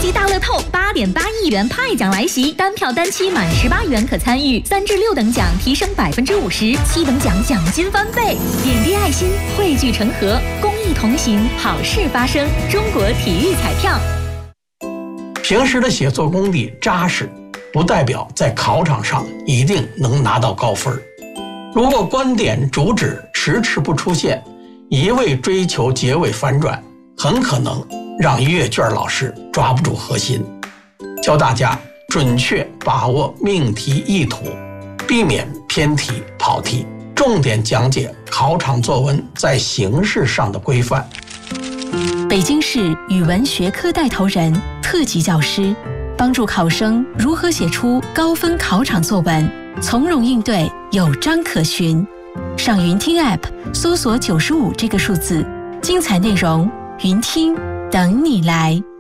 级大乐透8.8亿元派奖来袭，单票单期满18元可参与，3至6等奖提升50%，7等奖奖金翻倍。点滴爱心，汇聚成河，公益同行，好事发生。中国体育彩票。 平时的写作功底扎实，不代表在考场上一定能拿到高分。如果观点主旨迟迟不出现，一味追求结尾反转，很可能让阅卷老师抓不住核心。教大家准确把握命题意图，避免偏题跑题，重点讲解考场作文在形式上的规范。 北京市语文学科带头人、特级教师，帮助考生如何写出高分考场作文，从容应对，有章可循。上云听 App 搜索95这个数字，精彩内容云听等你来。